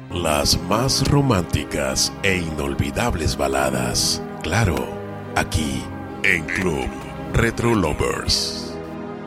Las más románticas e inolvidables baladas. Claro, aquí en Club Retro Lovers.